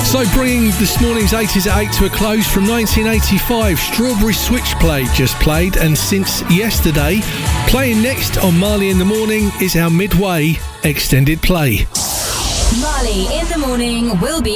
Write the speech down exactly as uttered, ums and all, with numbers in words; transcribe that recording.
So bringing this morning's eighties at eight to a close, from nineteen eighty-five, Strawberry Switchblade just played, and since yesterday, playing next on Marley in the Morning is our Midway extended play. Marley in the Morning will be